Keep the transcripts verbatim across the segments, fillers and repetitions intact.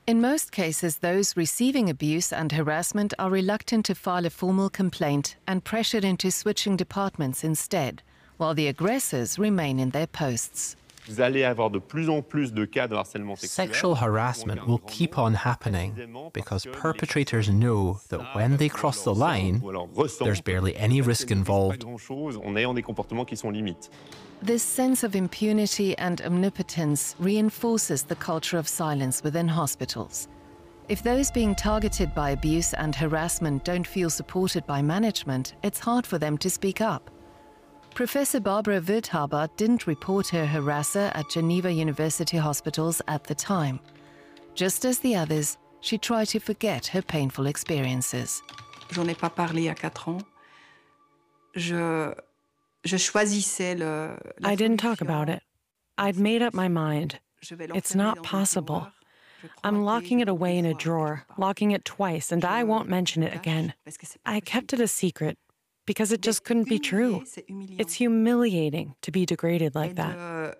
In most cases, those receiving abuse and harassment are reluctant to file a formal complaint and pressured into switching departments instead, while the aggressors remain in their posts. Vous allez avoir de plus en plus de cas de harcèlement sexuel. Sexual harassment will keep on happening because perpetrators know that when they cross the line, there's barely any risk involved. En ayant des comportements qui sont limites. This sense of impunity and omnipotence reinforces the culture of silence within hospitals. If those being targeted by abuse and harassment don't feel supported by management, it's hard for them to speak up. Professor Barbara Wildhaber didn't report her harasser at Geneva University hospitals at the time. Just as the others, she tried to forget her painful experiences. J'en ai pas parlé à quatre ans. Je, je choisissais le, la I didn't talk about it. I'd made up my mind. It's not possible. I'm locking it away in a drawer, locking it twice, and I won't mention it again. I kept it a secret because it just couldn't be true. It's humiliating to be degraded like that.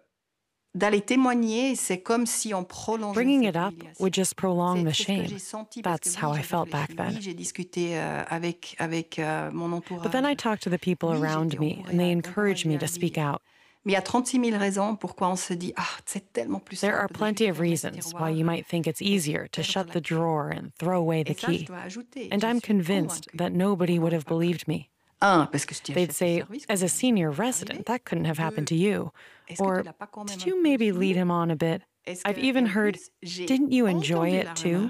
Bringing it up would just prolong the shame. That's how I felt back then. But then I talked to the people around me, and they encouraged me to speak out. There are plenty of reasons why you might think it's easier to shut the drawer and throw away the key. And I'm convinced that nobody would have believed me. They'd say, as a senior resident, that couldn't have happened to you. Or, did you maybe lead him on a bit? I've even heard, didn't you enjoy it too?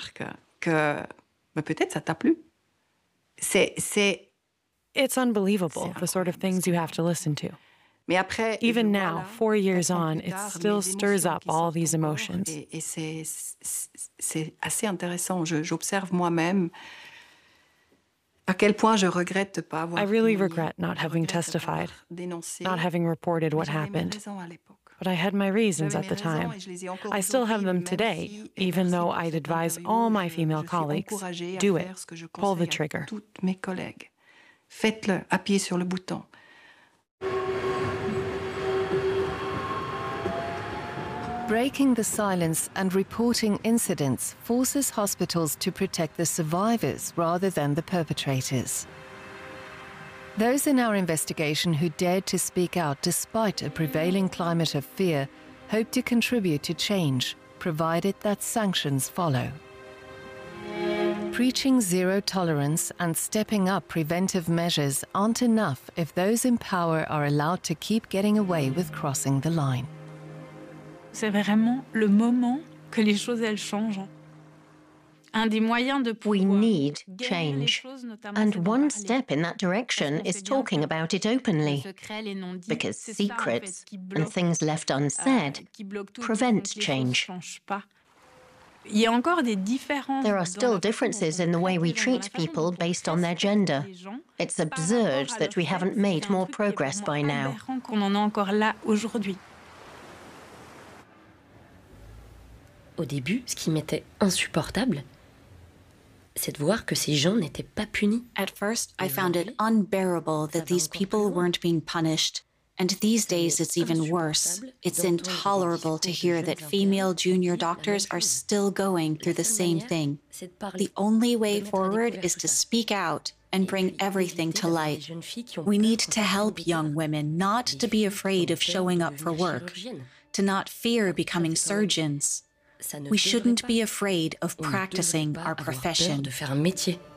It's unbelievable, the sort of things you have to listen to. Even now, four years on, it still stirs up all these emotions. I really regret not having testified, not having reported what happened. But I had my reasons at the time. I still have them today, even though I'd advise all my female colleagues, do it, pull the trigger. Faites-le, appuyez sur le bouton. Breaking the silence and reporting incidents forces hospitals to protect the survivors rather than the perpetrators. Those in our investigation who dared to speak out despite a prevailing climate of fear hope to contribute to change, provided that sanctions follow. Preaching zero tolerance and stepping up preventive measures aren't enough if those in power are allowed to keep getting away with crossing the line. C'est vraiment le moment que les choses elles changent. We need change, and one step in that direction is talking about it openly, because secrets and things left unsaid prevent change. There are still differences in the way we treat people based on their gender. It's absurd that we haven't made more progress by now. Au début, ce qui m'était insupportable, c'est de voir que ces gens n'étaient pas punis. At first, I found it unbearable that these people weren't being punished. And these days, it's even worse. It's intolerable to hear that female junior doctors are still going through the same thing. The only way forward is to speak out and bring everything to light. We need to help young women not to be afraid of showing up for work, to not fear becoming surgeons. We shouldn't be afraid of practicing our profession.